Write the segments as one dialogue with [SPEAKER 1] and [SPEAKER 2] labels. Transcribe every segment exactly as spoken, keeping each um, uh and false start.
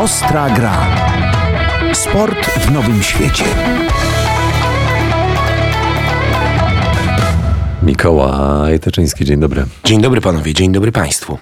[SPEAKER 1] Ostra gra. Sport w nowym świecie.
[SPEAKER 2] Mikołaj Tyczyński, dzień dobry.
[SPEAKER 3] Dzień dobry panowie, dzień dobry państwu.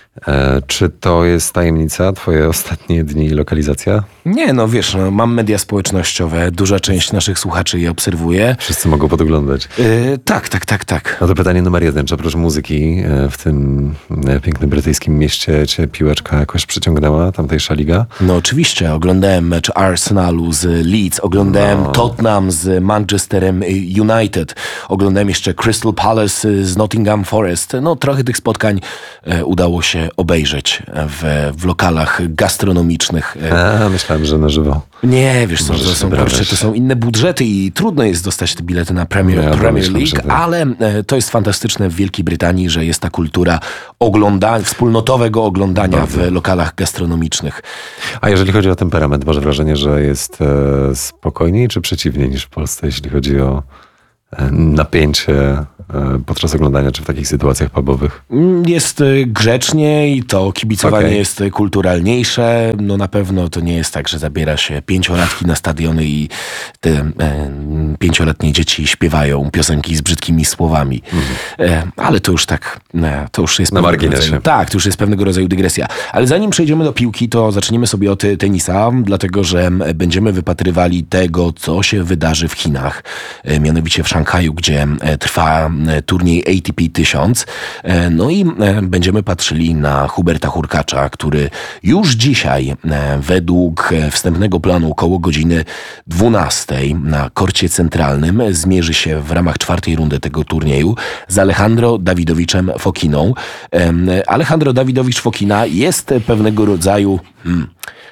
[SPEAKER 2] E, czy to jest tajemnica, twoje ostatnie dni lokalizacja?
[SPEAKER 3] Nie, no wiesz, no, mam media społecznościowe, duża część naszych słuchaczy je obserwuje.
[SPEAKER 2] Wszyscy mogą podglądać.
[SPEAKER 3] Yy, tak, tak, tak, tak.
[SPEAKER 2] No to pytanie numer jeden, czy oprócz muzyki e, w tym e, pięknym brytyjskim mieście cię piłeczka jakoś przyciągnęła, tamtejsza liga?
[SPEAKER 3] No oczywiście, oglądałem mecz Arsenalu z Leeds, oglądałem no. Tottenham z Manchesterem United, oglądałem jeszcze Crystal Palace z Nottingham Forest. No trochę tych spotkań e, udało się obejrzeć w, w lokalach gastronomicznych.
[SPEAKER 2] A, myślałem, że na żywo.
[SPEAKER 3] Nie, wiesz co, to są, kurczę, to są inne budżety i trudno jest dostać te bilety na Premier, ja Premier League, myślę, ale to jest fantastyczne w Wielkiej Brytanii, że jest ta kultura oglądania, wspólnotowego oglądania Bardzo. w lokalach gastronomicznych.
[SPEAKER 2] A jeżeli chodzi o temperament, masz wrażenie, że jest e, spokojniej czy przeciwniej niż w Polsce, jeśli chodzi o e, napięcie podczas oglądania, czy w takich sytuacjach pubowych?
[SPEAKER 3] Jest grzecznie i to kibicowanie okay. jest kulturalniejsze. No na pewno to nie jest tak, że zabiera się pięciolatki na stadiony i te e, pięcioletnie dzieci śpiewają piosenki z brzydkimi słowami. Mm. E, ale to już tak, e, to już jest
[SPEAKER 2] na marginesie.
[SPEAKER 3] Tak, to już jest pewnego rodzaju dygresja. Ale zanim przejdziemy do piłki, to zaczniemy sobie od tenisa, dlatego że będziemy wypatrywali tego, co się wydarzy w Chinach. E, mianowicie w Szanghaju, gdzie e, trwa turniej A T P tysiąc. No i będziemy patrzyli na Huberta Hurkacza, który już dzisiaj według wstępnego planu około godziny dwunastej na korcie centralnym zmierzy się w ramach czwartej rundy tego turnieju z Alejandro Dawidowiczem Fokiną. Alejandro Dawidowicz Fokina jest pewnego rodzaju hmm,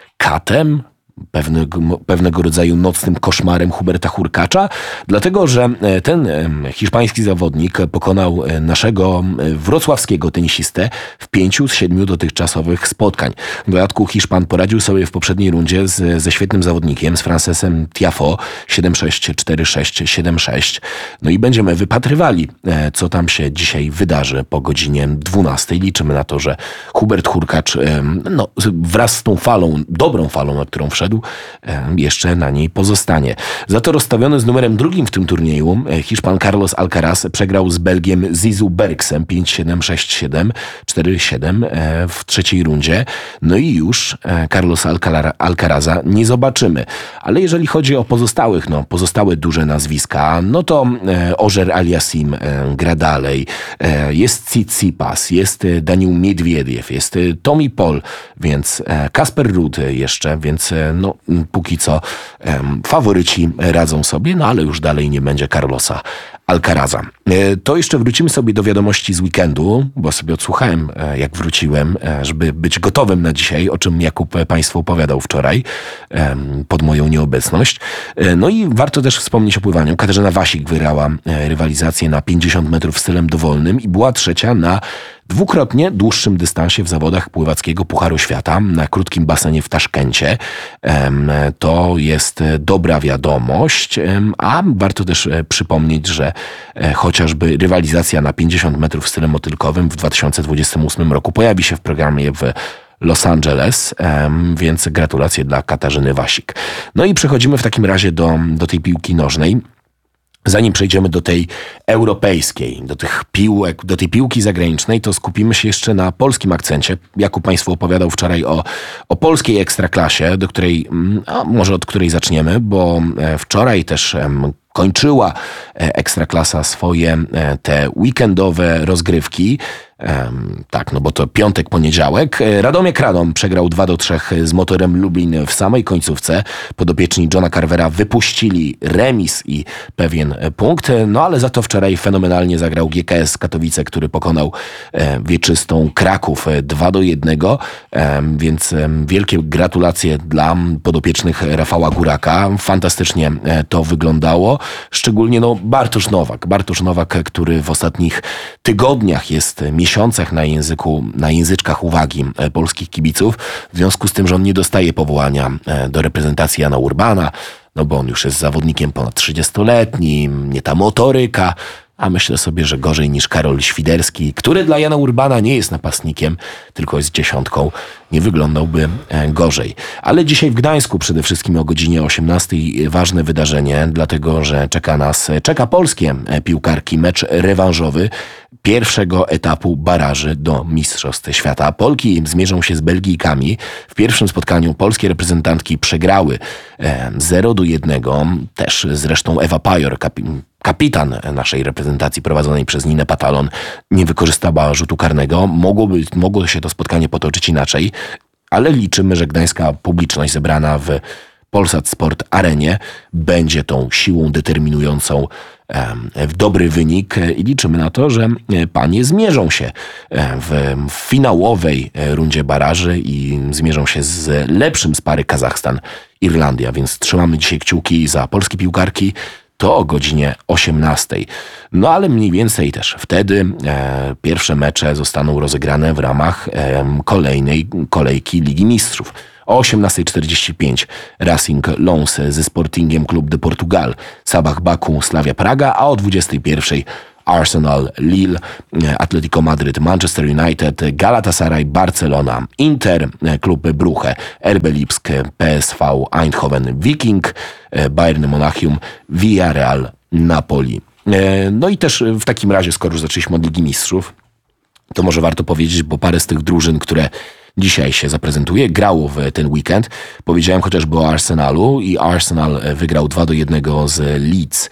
[SPEAKER 3] katem, Pewnego, pewnego rodzaju nocnym koszmarem Huberta Hurkacza, dlatego że ten hiszpański zawodnik pokonał naszego wrocławskiego tenisistę w pięciu z siedmiu dotychczasowych spotkań. W dodatku Hiszpan poradził sobie w poprzedniej rundzie z, ze świetnym zawodnikiem, z Francesem Tiafoe siedem sześć, cztery sześć, siedem sześć. No i będziemy wypatrywali, co tam się dzisiaj wydarzy po godzinie dwunastej. Liczymy na to, że Hubert Hurkacz no, wraz z tą falą, dobrą falą, na którą wszedł, jeszcze na niej pozostanie. Za to rozstawiony z numerem drugim w tym turnieju Hiszpan Carlos Alcaraz przegrał z Belgiem Zizu Bergsem pięć siedem, sześć siedem, cztery siedem w trzeciej rundzie. No i już Carlosa Alcaraza nie zobaczymy. Ale jeżeli chodzi o pozostałych, no pozostałe duże nazwiska, no to Ożer Aliasim gra dalej. Jest Tsitsipas, jest Daniil Miedwiediew, jest Tommy Paul, więc Kasper Ruud jeszcze, więc no póki co um, faworyci radzą sobie, no ale już dalej nie będzie Carlosa Alcaraza. E, to jeszcze wrócimy sobie do wiadomości z weekendu, bo sobie odsłuchałem, e, jak wróciłem, e, żeby być gotowym na dzisiaj, o czym Jakub Państwu opowiadał wczoraj, e, pod moją nieobecność. E, no i warto też wspomnieć o pływaniu. Katarzyna Wasik wygrała e, rywalizację na pięćdziesiąt metrów stylem dowolnym i była trzecia na dwukrotnie dłuższym dystansie w zawodach pływackiego Pucharu Świata na krótkim basenie w Taszkencie. To jest dobra wiadomość, a warto też przypomnieć, że chociażby rywalizacja na pięćdziesiąt metrów stylem motylkowym w dwa tysiące dwudziestym ósmym roku pojawi się w programie w Los Angeles, więc gratulacje dla Katarzyny Wasik. No i przechodzimy w takim razie do, do tej piłki nożnej. Zanim przejdziemy do tej europejskiej, do tych piłek, do tej piłki zagranicznej, to skupimy się jeszcze na polskim akcencie. Jakub Państwu opowiadał wczoraj o, o polskiej ekstraklasie, do której, a może od której zaczniemy, bo wczoraj też kończyła Ekstraklasa swoje te weekendowe rozgrywki. Um, tak, no bo to piątek, poniedziałek. Radomiak Radom przegrał dwa do trzech z Motorem Lublin w samej końcówce. Podopieczni Johna Carvera wypuścili remis i pewien punkt, no ale za to wczoraj fenomenalnie zagrał G K S Katowice, który pokonał e, wieczystą Kraków dwa do jednego, e, więc e, wielkie gratulacje dla podopiecznych Rafała Góraka. Fantastycznie e, to wyglądało. Szczególnie no Bartosz Nowak. Bartosz Nowak, który w ostatnich tygodniach jest miesiącem miesiącach na języku, na języczkach uwagi polskich kibiców, w związku z tym, że on nie dostaje powołania do reprezentacji Jana Urbana, no bo on już jest zawodnikiem ponad trzydziestoletnim, nie ta motoryka, a myślę sobie, że gorzej niż Karol Świderski, który dla Jana Urbana nie jest napastnikiem, tylko jest dziesiątką, nie wyglądałby gorzej. Ale dzisiaj w Gdańsku przede wszystkim o godzinie osiemnastej ważne wydarzenie, dlatego że czeka nas, czeka polskie piłkarki mecz rewanżowy pierwszego etapu baraży do Mistrzostw Świata. Polki zmierzą się z Belgijkami. W pierwszym spotkaniu polskie reprezentantki przegrały zero do jednego. Też zresztą Ewa Pajor, kapi- kapitan naszej reprezentacji prowadzonej przez Ninę Patalon, nie wykorzystała rzutu karnego. Mogło, być, mogło się to spotkanie potoczyć inaczej, ale liczymy, że gdańska publiczność zebrana w Polsat Sport Arenie będzie tą siłą determinującą w dobry wynik i liczymy na to, że panie zmierzą się w finałowej rundzie baraży i zmierzą się z lepszym z pary Kazachstan-Irlandia, więc trzymamy dzisiaj kciuki za polskie piłkarki. To o godzinie osiemnastej. No ale mniej więcej też wtedy e, pierwsze mecze zostaną rozegrane w ramach e, kolejnej kolejki Ligi Mistrzów. O osiemnasta czterdzieści pięć Racing Lons ze Sportingiem Club de Portugal, Sabah Baku, Slavia Praga, a o dwudziestej pierwszej Arsenal, Lille, Atletico Madryt, Manchester United, Galatasaray, Barcelona, Inter, Klub Brugge, R B Lipsk, P S V Eindhoven, Viking, Bayern Monachium, Villarreal, Napoli. No i też w takim razie, skoro już zaczęliśmy od Ligi Mistrzów, to może warto powiedzieć, bo parę z tych drużyn, które dzisiaj się zaprezentuje, grało w ten weekend. Powiedziałem chociażby o Arsenalu i Arsenal wygrał dwa do jednego z Leeds.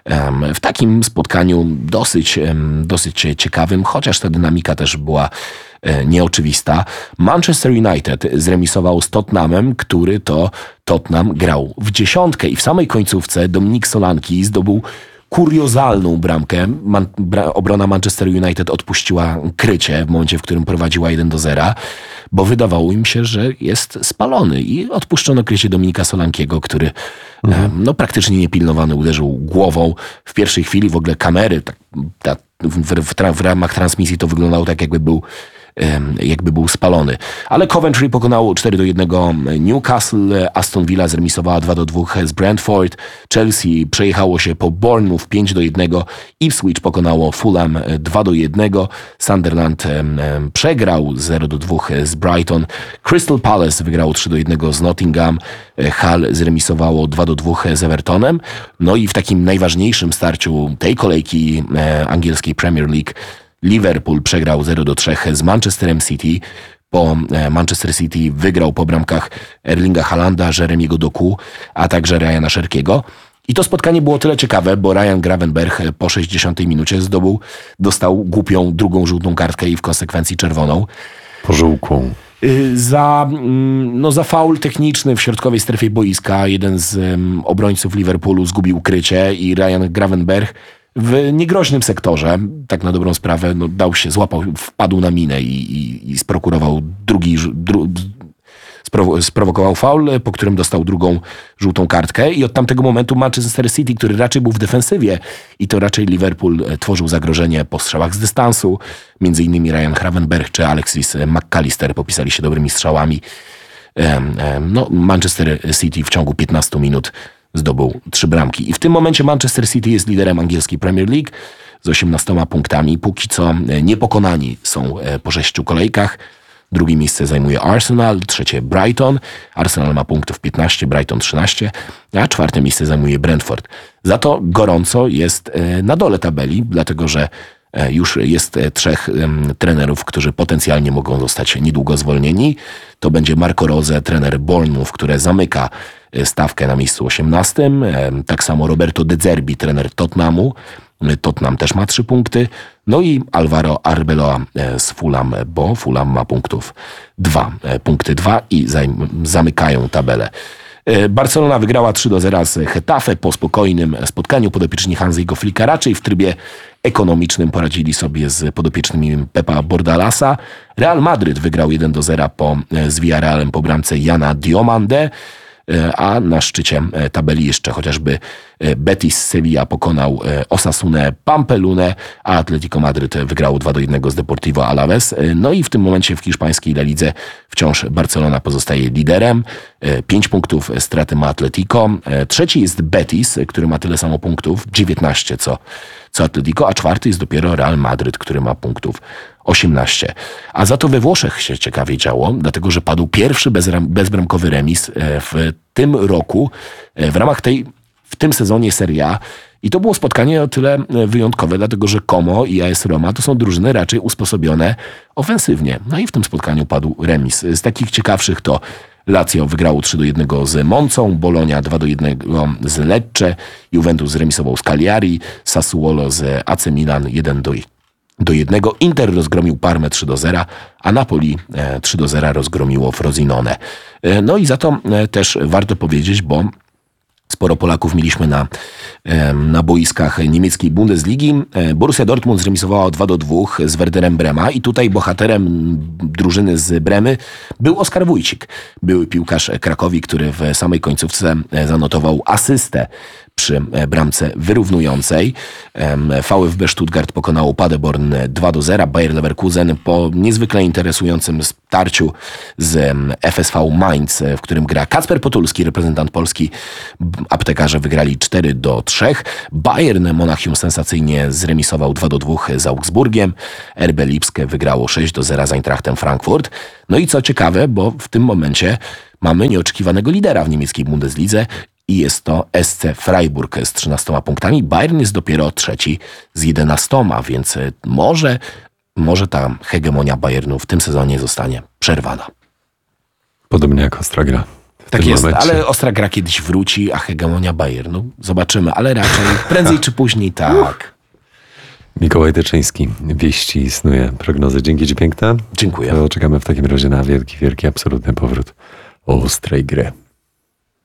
[SPEAKER 3] W takim spotkaniu dosyć, dosyć ciekawym, chociaż ta dynamika też była nieoczywista. Manchester United zremisował z Tottenhamem, który to Tottenham grał w dziesiątkę i w samej końcówce Dominik Solanki zdobył kuriozalną bramkę. Man, bra, obrona Manchester United odpuściła krycie w momencie, w którym prowadziła jeden do zera, bo wydawało im się, że jest spalony i odpuszczono krycie Dominika Solankiego, który mhm. no, praktycznie niepilnowany uderzył głową. W pierwszej chwili w ogóle kamery tak, ta, w, w, w ramach transmisji to wyglądało tak, jakby był jakby był spalony. Ale Coventry pokonało cztery do jednego Newcastle, Aston Villa zremisowała dwa do dwóch z Brentford, Chelsea przejechało się po Bournemouth pięć do jednego, Ipswich pokonało Fulham dwa do jednego, Sunderland przegrał zero do dwóch z Brighton, Crystal Palace wygrało trzy do jednego z Nottingham, Hull zremisowało dwa do dwóch z Evertonem. No i w takim najważniejszym starciu tej kolejki angielskiej Premier League Liverpool przegrał zero do trzech z Manchesterem City. Po Manchester City wygrał po bramkach Erlinga Haalanda, Jeremiego Doku, a także Ryana Sherkiego. I to spotkanie było tyle ciekawe, bo Ryan Gravenberch po sześćdziesiątej minucie zdobył, dostał głupią drugą żółtą kartkę i w konsekwencji czerwoną.
[SPEAKER 2] Pożółkłą.
[SPEAKER 3] Za, no, za faul techniczny w środkowej strefie boiska. Jeden z um, obrońców Liverpoolu zgubił krycie i Ryan Gravenberch w niegroźnym sektorze, tak na dobrą sprawę, no, dał się, złapał, wpadł na minę i, i, i sprokurował drugi, dru, sprowo, sprowokował faul, po którym dostał drugą żółtą kartkę i od tamtego momentu Manchester City, który raczej był w defensywie i to raczej Liverpool tworzył zagrożenie po strzałach z dystansu, między innymi Ryan Gravenberch czy Alexis McAllister popisali się dobrymi strzałami. No, Manchester City w ciągu piętnastu minut zdobył trzy bramki. I w tym momencie Manchester City jest liderem angielskiej Premier League z osiemnastoma punktami. Póki co niepokonani są po sześciu kolejkach. Drugie miejsce zajmuje Arsenal, trzecie Brighton. Arsenal ma punktów piętnaście, Brighton trzynaście, a czwarte miejsce zajmuje Brentford. Za to gorąco jest na dole tabeli, dlatego że już jest trzech trenerów, którzy potencjalnie mogą zostać niedługo zwolnieni. To będzie Marco Rose, trener Bournemouth, które zamyka stawkę na miejscu osiemnastym. Tak samo Roberto De Zerbi, trener Tottenhamu. Tottenham też ma trzy punkty. No i Alvaro Arbeloa z Fulham, bo Fulham ma punktów dwa. Punkty dwa i zamykają tabelę. Barcelona wygrała trzy do zera z Getafe po spokojnym spotkaniu. Podopieczni Hansiego Flicka raczej w trybie ekonomicznym poradzili sobie z podopiecznymi Pepa Bordalasa. Real Madryt wygrał jeden do zera po, z Villarrealem po bramce Jana Diomande, a na szczycie tabeli jeszcze chociażby Betis Sevilla pokonał Osasunę Pampelunę, a Atletico Madryt wygrał dwa do jednego z Deportivo Alaves. No i w tym momencie w hiszpańskiej La Lidze wciąż Barcelona pozostaje liderem. Pięć punktów straty ma Atletico. Trzeci jest Betis, który ma tyle samo punktów, dziewiętnaście co, co Atletico, a czwarty jest dopiero Real Madryt, który ma punktów osiemnaście. A za to we Włoszech się ciekawie działo, dlatego że padł pierwszy bezram, bezbramkowy remis w tym roku, w ramach tej, w tym sezonie Serie A. I to było spotkanie o tyle wyjątkowe, dlatego że Como i A S Roma to są drużyny raczej usposobione ofensywnie. No i w tym spotkaniu padł remis. Z takich ciekawszych to Lazio wygrało trzy do jednego z Moncą, Bologna dwa do jednego z Lecce, Juventus zremisował z Cagliari, Sassuolo z A C Milan jeden do jednego, Inter rozgromił Parmę trzy do zera, a Napoli trzy do zera rozgromiło Frosinone. No i za to też warto powiedzieć, bo sporo Polaków mieliśmy na, na boiskach niemieckiej Bundesligi. Borussia Dortmund zremisowała dwa do dwóch z Werderem Brema i tutaj bohaterem drużyny z Bremy był Oskar Wójcik. Były piłkarz Krakowi, który w samej końcówce zanotował asystę przy bramce wyrównującej. VfB Stuttgart pokonało Paderborn dwa do zera. Bayer Leverkusen po niezwykle interesującym starciu z F S V Mainz, w którym gra Kacper Potulski, reprezentant Polski, aptekarze wygrali cztery do trzech. Bayern Monachium sensacyjnie zremisował dwa do dwóch z Augsburgiem. R B Lipskie wygrało sześć do zera z Eintrachtem Frankfurt. No i co ciekawe, bo w tym momencie mamy nieoczekiwanego lidera w niemieckiej Bundeslidze i jest to S C Freiburg z trzynastoma punktami. Bayern jest dopiero trzeci z jedenastoma, więc może, może ta hegemonia Bayernu w tym sezonie zostanie przerwana.
[SPEAKER 2] Podobnie jak Ostra gra.
[SPEAKER 3] Tak jest,
[SPEAKER 2] momencie.
[SPEAKER 3] ale Ostra gra kiedyś wróci, a hegemonia Bayernu zobaczymy, ale raczej prędzej czy później tak.
[SPEAKER 2] Mikołaj Tyczyński, wieści snuje prognozy. Dzięki ci piękne.
[SPEAKER 3] Dziękuję.
[SPEAKER 2] To czekamy w takim razie na wielki, wielki, absolutny powrót ostrej gry.